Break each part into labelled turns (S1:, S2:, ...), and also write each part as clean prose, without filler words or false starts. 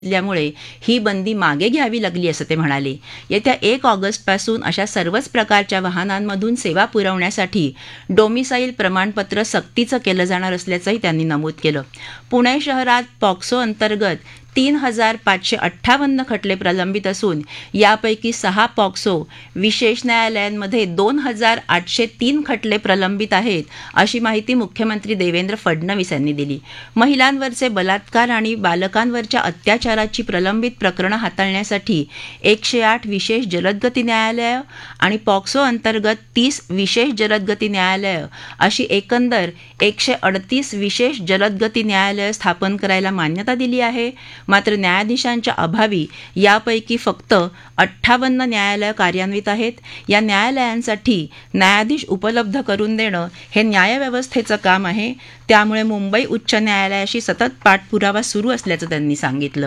S1: ल्यामुळे ही बंदी मागे घ्यावी लागली असं ते म्हणाले. येत्या 1 ऑगस्टपासून अशा सर्वच प्रकारच्या वाहनांमधून सेवा पुरवण्यासाठी डोमिसाईल प्रमाणपत्र सक्तीचं केलं जाणार असल्याचंही त्यांनी नमूद केलं. पुणे शहरात पॉक्सो अंतर्गत 3,558 खटले प्रलंबित असून यापैकी 6 पॉक्सो विशेष न्यायालयांमध्ये 2,803 खटले प्रलंबित आहेत, अशी माहिती मुख्यमंत्री देवेंद्र फडणवीस यांनी दिली. महिलांवरचे बलात्कार आणि बालकांवरच्या अत्याचाराची प्रलंबित प्रकरणं हाताळण्यासाठी 108 विशेष जलदगती न्यायालयं आणि पॉक्सो अंतर्गत 30 विशेष जलदगती न्यायालयं अशी एकंदर 138 विशेष जलदगती न्यायालयं स्थापन करायला मान्यता दिली आहे. मात्र न्यायाधीशांच्या अभावी यापैकी फक्त 58 न्यायालयं कार्यान्वित आहेत. या न्यायालयांसाठी न्यायाधीश उपलब्ध करून देणं हे न्यायव्यवस्थेचं काम आहे. त्यामुळे मुंबई उच्च न्यायालयाशी सतत पाठपुरावा सुरू असल्याचं त्यांनी सांगितलं.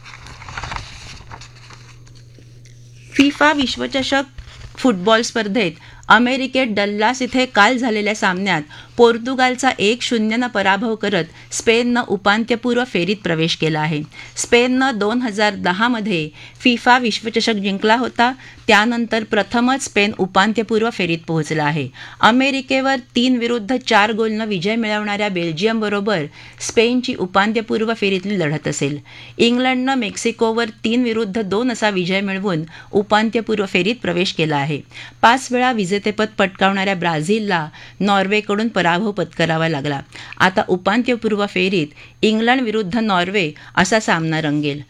S1: फिफा विश्वचषक फुटबॉल स्पर्धेत अमेरिकेत डल्लास इथे काल झालेल्या सामन्यात पोर्तुगालचा 1-0 पराभव करत स्पेननं उपांत्यपूर्व फेरीत प्रवेश केला आहे. स्पेननं 2010 फिफा विश्वचषक जिंकला होता. त्यानंतर प्रथमच स्पेन उपांत्यपूर्व फेरीत पोहोचला आहे. अमेरिकेवर 3-4 गोलनं विजय मिळवणाऱ्या बेल्जियमबरोबर स्पेनची उपांत्यपूर्व फेरीतली लढत असेल. इंग्लंडनं मेक्सिकोवर 3-2 असा विजय मिळवून उपांत्यपूर्व फेरीत प्रवेश केला आहे. 5 वेळा विजेतेपद पटकावणाऱ्या ब्राझीलला नॉर्वेकडून पराभव पत्करावा लागला. आता उपांत्यपूर्व फेरीत इंग्लंड विरुद्ध नॉर्वे असा सामना रंगेल.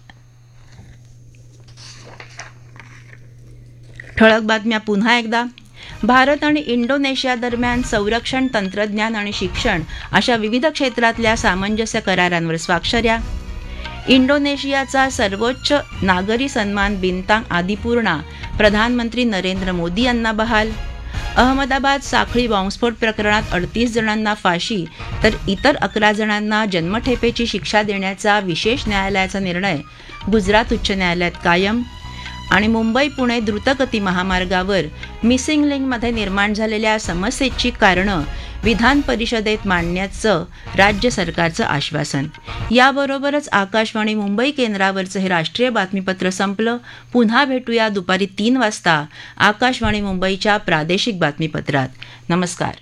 S1: ठळक बातम्या पुन्हा एकदा. भारत आणि इंडोनेशिया दरम्यान संरक्षण, तंत्रज्ञान आणि शिक्षण अशा विविध क्षेत्रातल्या सामंजस्य करारांवर स्वाक्षऱ्या. इंडोनेशियाचा सर्वोच्च नागरी सन्मान बिंतांग आदिपूर्णा प्रधानमंत्री नरेंद्र मोदी यांना बहाल. अहमदाबाद साखळी बॉम्बस्फोट प्रकरणात 38 जणांना फाशी तर इतर 11 जणांना जन्मठेपेची शिक्षा देण्याचा विशेष न्यायालयाचा निर्णय गुजरात उच्च न्यायालयात कायम. आणि मुंबई पुणे द्रुतगती महामार्गावर मिसिंग लिंकमध्ये निर्माण झालेल्या समस्येची कारणं विधान परिषदेत मांडण्याचं राज्य सरकारचं आश्वासन. याबरोबरच आकाशवाणी मुंबई केंद्रावरचं हे राष्ट्रीय बातमीपत्र संपलं. पुन्हा भेटूया दुपारी 3 वाजता आकाशवाणी मुंबईच्या प्रादेशिक बातमीपत्रात. नमस्कार.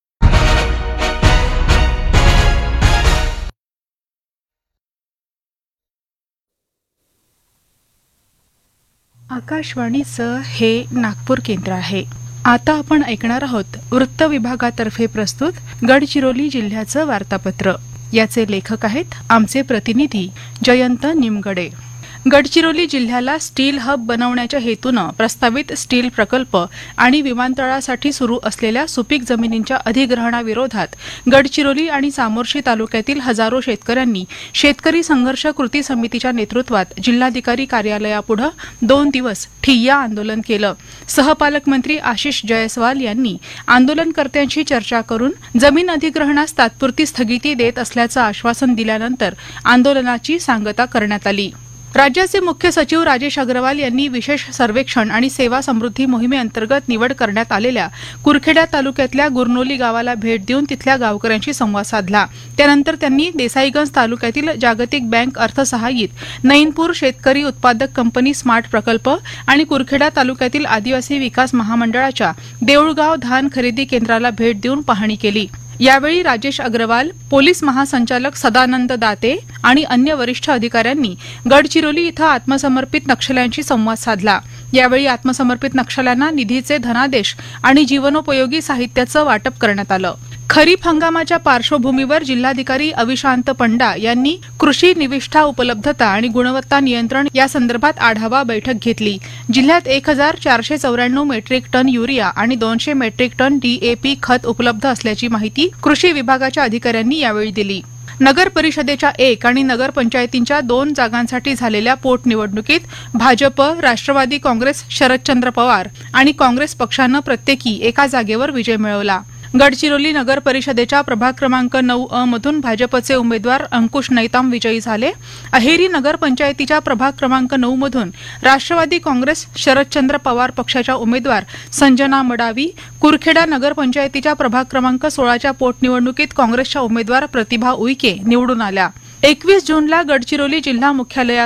S2: आकाशवाणीचं हे नागपूर केंद्र आहे. आता आपण ऐकणार आहोत वृत्त विभागातर्फे प्रस्तुत गडचिरोली जिल्ह्याचं वार्तापत्र. याचे लेखक आहेत आमचे प्रतिनिधी जयंत निमगडे. गडचिरोली जिल्ह्याला स्टील हब बनवण्याच्या हेतूनं प्रस्तावित स्टील प्रकल्प आणि विमानतळासाठी सुरू असलेल्या सुपीक जमिनींच्या अधिग्रहणाविरोधात गडचिरोली आणि चामोर्शी तालुक्यातील हजारो शेतकऱ्यांनी शेतकरी संघर्ष कृती समितीच्या नेतृत्वात जिल्हाधिकारी कार्यालयापुढे 2 दिवस ठिय्या आंदोलन केलं. सहपालकमंत्री आशिष जयस्वाल यांनी आंदोलनकर्त्यांशी चर्चा करून जमीन अधिग्रहणास तात्पुरती स्थगिती देत असल्याचं आश्वासन दिल्यानंतर आंदोलनाची सांगता करण्यात आली. राज्याचे मुख्य सचिव राजेश अग्रवाल यांनी विशेष सर्वेक्षण आणि सेवा समृद्धी मोहिमेअंतर्गत निवड करण्यात आलेल्या कुरखेडा तालुक्यातल्या गुरनोली गावाला भेट देऊन तिथल्या गावकऱ्यांशी संवाद साधला. त्यानंतर त्यांनी देसाईगंज तालुक्यातील जागतिक बँक अर्थसहाय्यित नईनपूर शेतकरी उत्पादक कंपनी स्मार्ट प्रकल्प आणि कुरखेडा तालुक्यातील आदिवासी विकास महामंडळाच्या देऊळगाव धान खरेदी केंद्राला भेट देऊन पाहणी केली. यावेळी राजेश अग्रवाल, पोलीस महासंचालक सदानंद दाते आणि अन्य वरिष्ठ अधिकाऱ्यांनी गडचिरोली इथं आत्मसमर्पित नक्षल्यांशी संवाद साधला. यावेळी आत्मसमर्पित नक्षल्यांना निधीचे धनादेश आणि जीवनोपयोगी साहित्याचं वाटप करण्यात आलं. खरीप हंगामाच्या पार्श्वभूमीवर जिल्हाधिकारी अविशांत पंडा यांनी कृषी निविष्ठा उपलब्धता आणि गुणवत्ता नियंत्रण या संदर्भात आढावा बैठक घेतली. जिल्ह्यात 1,494 मेट्रिक टन युरिया आणि 200 मेट्रिक टन DAP खत उपलब्ध असल्याची माहिती कृषी विभागाच्या अधिकाऱ्यांनी यावेळी दिली. नगर परिषदेच्या 1 आणि नगर पंचायतींच्या 2 जागांसाठी झालेल्या पोटनिवडणुकीत भाजप, राष्ट्रवादी काँग्रेस, शरदचंद्र पवार आणि काँग्रेस पक्षानं प्रत्येकी एका जागेवर विजय मिळवला. गडचिरोली नगर परिषदेच्या प्रभाग क्रमांक 9 मधून भाजपचे उमेदवार अंकुश नैताम विजयी झाले. अहेरी नगर पंचायतीच्या प्रभाग क्रमांक 9 मधून राष्ट्रवादी काँग्रेस शरदचंद्र पवार पक्षाच्या उमेदवार संजना मडावी, कुरखेडा नगर पंचायतीच्या प्रभाग क्रमांक 16च्या पोटनिवडणुकीत काँग्रेसच्या उमेदवार प्रतिभा उईके निवडून आल्या. 21 जूनला गडचिरोली जिल्हा मुख्यालयात